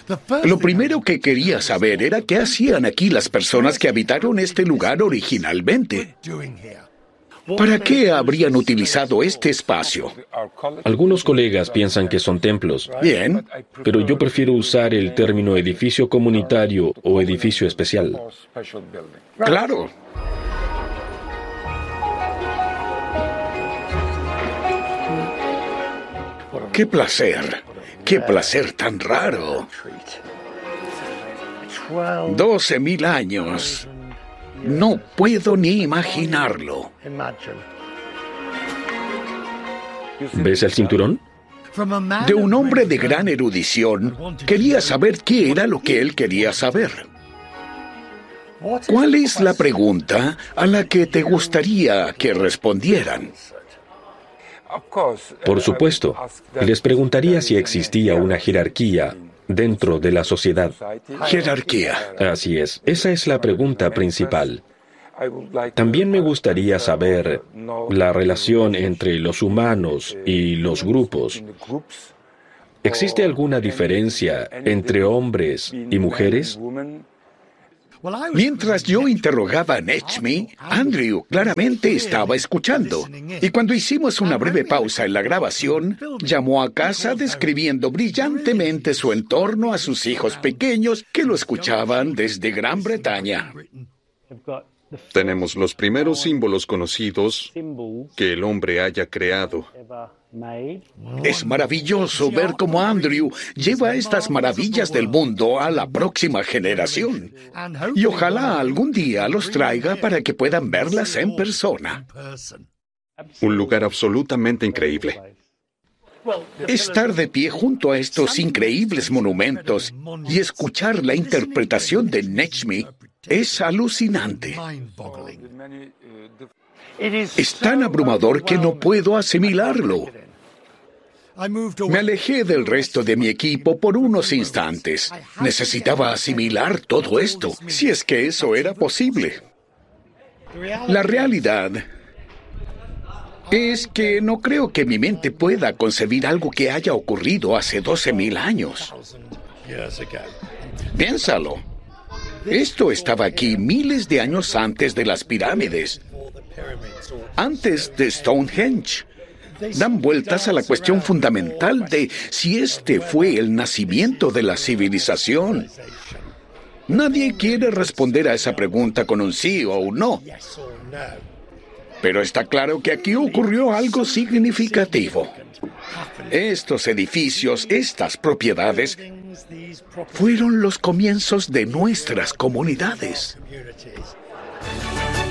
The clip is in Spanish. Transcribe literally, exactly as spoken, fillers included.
Lo primero que quería saber era qué hacían aquí las personas que habitaron este lugar originalmente. ¿Para qué habrían utilizado este espacio? Algunos colegas piensan que son templos. Bien. Pero yo prefiero usar el término edificio comunitario o edificio especial. Claro. ¡Qué placer! ¡Qué placer tan raro! Doce mil años. No puedo ni imaginarlo. ¿Ves el cinturón? De un hombre de gran erudición, quería saber qué era lo que él quería saber. ¿Cuál es la pregunta a la que te gustaría que respondieran? Por supuesto, les preguntaría si existía una jerarquía dentro de la sociedad. Jerarquía. Así es, esa es la pregunta principal. También me gustaría saber la relación entre los humanos y los grupos. ¿Existe alguna diferencia entre hombres y mujeres? Mientras yo interrogaba a Nechmi, Andrew claramente estaba escuchando. Y cuando hicimos una breve pausa en la grabación, llamó a casa describiendo brillantemente su entorno a sus hijos pequeños que lo escuchaban desde Gran Bretaña. Tenemos los primeros símbolos conocidos que el hombre haya creado. Es maravilloso ver cómo Andrew lleva estas maravillas del mundo a la próxima generación. Y ojalá algún día los traiga para que puedan verlas en persona. Un lugar absolutamente increíble. Estar de pie junto a estos increíbles monumentos y escuchar la interpretación de Nechmi es alucinante. Es tan abrumador que no puedo asimilarlo. Me alejé del resto de mi equipo por unos instantes. Necesitaba asimilar todo esto, si es que eso era posible. La realidad es que no creo que mi mente pueda concebir algo que haya ocurrido hace doce mil años. Piénsalo. Esto estaba aquí miles de años antes de las pirámides, antes de Stonehenge. Dan vueltas a la cuestión fundamental de si este fue el nacimiento de la civilización. Nadie quiere responder a esa pregunta con un sí o un no. Pero está claro que aquí ocurrió algo significativo. Estos edificios, estas propiedades, fueron los comienzos de nuestras comunidades.